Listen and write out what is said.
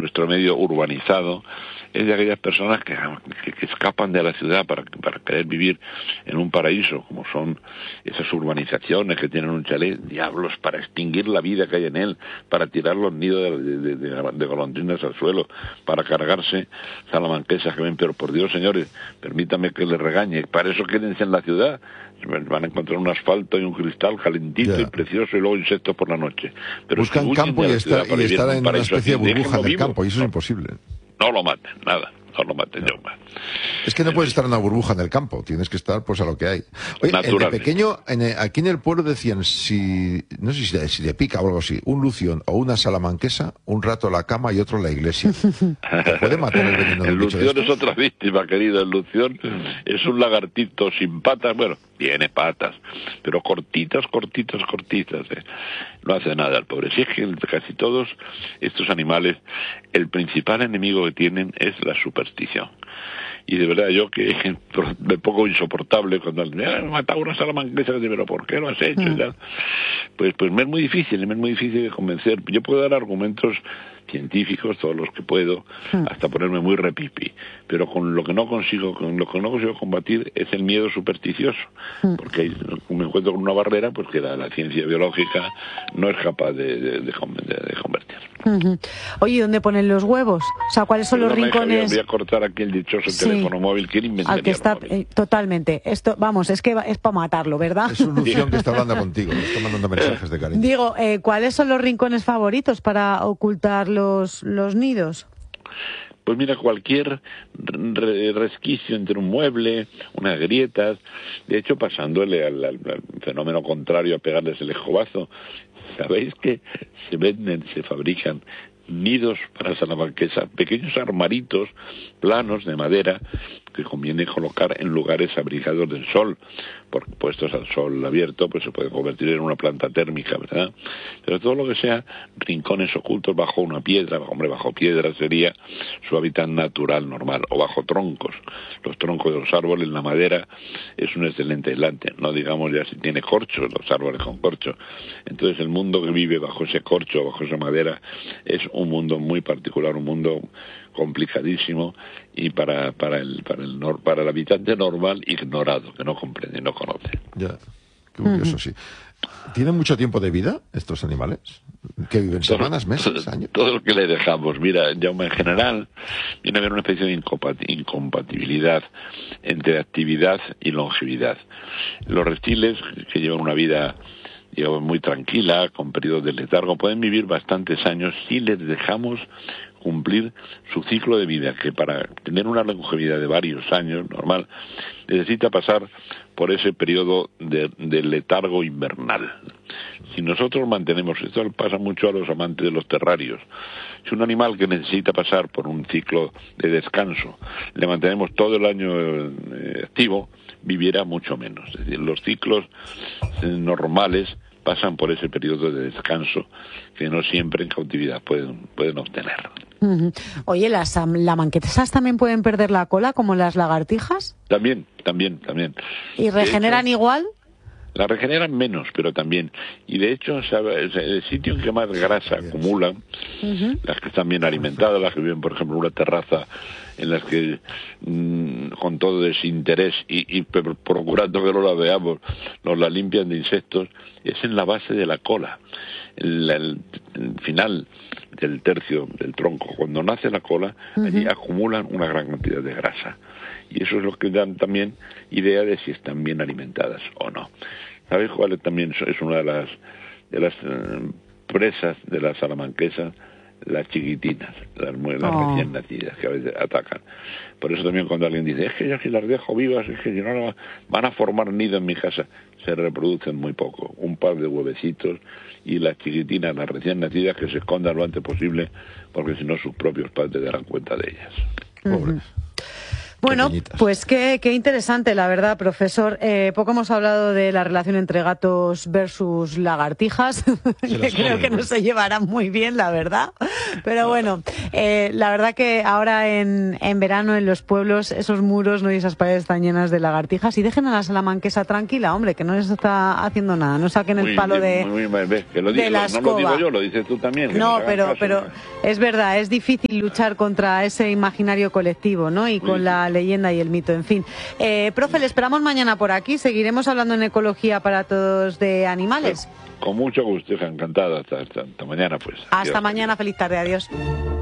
nuestro medio urbanizado, es de aquellas personas que escapan de la ciudad para querer vivir en un paraíso, como son esas urbanizaciones que tienen un chalet, diablos, para extinguir la vida que hay en él, para tirar los nidos de golondrinas al suelo, para cargarse salamanquesas que ven, pero por Dios, señores, permítame que les regañe, para eso quédense en la ciudad. Van a encontrar un asfalto y un cristal calentito y precioso y luego insectos por la noche. Pero buscan campo y estar en una especie de burbuja del campo, y eso es imposible. No lo maten, nada. No lo maten, yo más. Es que no puedes estar en una burbuja en el campo, tienes que estar pues a lo que hay. Oye, de pequeño, aquí en el pueblo decían, no sé si de pica o algo así, un lución o una salamanquesa, un rato la cama y otro la iglesia. ¿Te puede matar el veneno de un bicho de estos? El lución es otra víctima, querido. El lución es un lagartito sin patas, bueno, tiene patas, pero cortitas. No hace nada el pobre. Si es que casi todos estos animales, el principal enemigo que tienen es la superstición. Y de verdad yo que me pongo insoportable cuando me han matado una salamanquesa, pero ¿por qué lo has hecho? Pues me es muy difícil de convencer. Yo puedo dar argumentos científicos, todos los que puedo, hasta ponerme muy repipi, pero con lo que no consigo combatir es el miedo supersticioso, porque me encuentro con una barrera pues que la ciencia biológica no es capaz de convertir. Oye, ¿dónde ponen los huevos? O sea, ¿cuáles son los rincones? Voy a cortar aquí el dichoso teléfono móvil que inventaría. Al que está totalmente. Esto, vamos, es que es para matarlo, ¿verdad? Es una ilusión que está hablando contigo, me está mandando mensajes de cariño. Digo, ¿cuáles son los rincones favoritos para ocultar los nidos? Pues mira, cualquier resquicio entre un mueble, unas grietas, de hecho pasándole al fenómeno contrario a pegarles el escobazo, ¿sabéis que se fabrican nidos para salamanquesa, pequeños armaritos planos de madera que conviene colocar en lugares abrigados del sol, porque puestos al sol abierto pues se puede convertir en una planta térmica, ¿verdad? Pero todo lo que sea rincones ocultos bajo una piedra, bajo piedra sería su hábitat natural normal, o bajo troncos. Los troncos de los árboles, la madera es un excelente aislante, no digamos ya si tiene corcho, los árboles con corcho. Entonces el mundo que vive bajo ese corcho, bajo esa madera, es un mundo muy particular, un mundo complicadísimo y para el habitante normal ignorado, que no comprende y no conoce. Ya, qué curioso, sí. ¿Tienen mucho tiempo de vida estos animales? ¿Que viven semanas, meses, años? Todo lo que le dejamos. Mira, Jaume, en general viene a haber una especie de incompatibilidad entre actividad y longevidad. Los reptiles, que llevan una vida muy tranquila, con periodos de letargo, pueden vivir bastantes años si les dejamos cumplir su ciclo de vida, que para tener una longevidad de varios años normal necesita pasar por ese periodo de letargo invernal. Si nosotros mantenemos, esto pasa mucho a los amantes de los terrarios, si un animal que necesita pasar por un ciclo de descanso le mantenemos todo el año activo, vivirá mucho menos. Es decir, los ciclos normales pasan por ese periodo de descanso que no siempre en cautividad pueden obtener. Oye, ¿las salamanquesas también pueden perder la cola como las lagartijas? También. ¿Y regeneran igual? La regeneran menos, pero también. Y de hecho, el sitio en que más grasa acumulan, las que están bien alimentadas, las que viven, por ejemplo, en una terraza, en las que con todo desinterés y procurando que no la veamos, nos la limpian de insectos, es en la base de la cola. El final del tercio del tronco, cuando nace la cola, allí acumulan una gran cantidad de grasa. Y eso es lo que dan también idea de si están bien alimentadas o no. ¿Sabéis cuál también es una de las presas de las salamanquesas? Las chiquitinas, las recién nacidas, que a veces atacan. Por eso también cuando alguien dice, es que yo si las dejo vivas, es que si no van a formar nido en mi casa, se reproducen muy poco, un par de huevecitos, y las chiquitinas, las recién nacidas, que se escondan lo antes posible, porque si no sus propios padres darán cuenta de ellas. Pobres. Bueno, pequeñitas. pues qué interesante, la verdad, profesor. Poco hemos hablado de la relación entre gatos versus lagartijas, que creo que no se llevarán muy bien, la verdad. Pero bueno, la verdad que ahora en verano en los pueblos esos muros, ¿no?, y esas paredes están llenas de lagartijas. Y dejen a la salamanquesa tranquila, hombre, que no les está haciendo nada. No saquen el palo de la escoba. No lo digo yo, lo dices tú también. No, pero es verdad, es difícil luchar contra ese imaginario colectivo, ¿no? Y con la leyenda y el mito, en fin. Profe, le esperamos mañana por aquí. Seguiremos hablando en Ecología para Todos de animales. Con mucho gusto, hija, encantado. Hasta mañana, pues. Hasta mañana, feliz tarde, adiós.